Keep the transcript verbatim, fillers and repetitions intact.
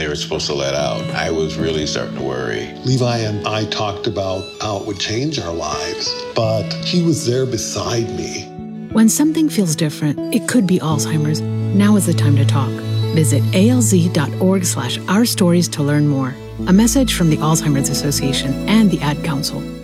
they were supposed to let out, I was really starting to worry. Levi and I talked about how it would change our lives, but he was there beside me. When something feels different, it could be Alzheimer's. Now is the time to talk. Visit alz.org slash our stories to learn more. A message from the Alzheimer's Association and the Ad Council.